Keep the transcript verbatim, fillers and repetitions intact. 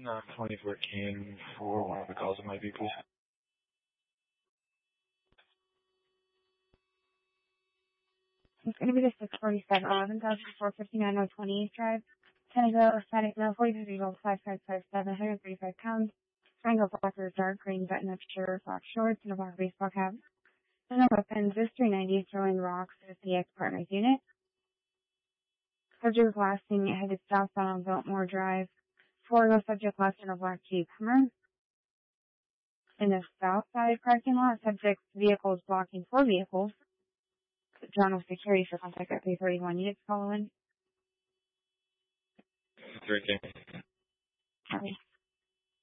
nine twenty fourteen for one of the calls that might be, please. It's going to be the six forty-seven, eleven thousand four fifty-nine on twenty-eighth Drive. Tennessee, Static Mill, forty-three years old, five five five seven, one hundred thirty-five pounds. Triangle blocker, dark green button-up shirt, black shorts, and a black baseball cap. The number of weapons is three ninety, throwing rocks at the ex-partner's unit. Subject was last seen headed southbound on Biltmore Drive. Four no subject left in a black Jeep Hummer. In the south side parking lot, subject's vehicle is blocking four vehicles. John with security for contact at three thirty-one units following. three K. Okay.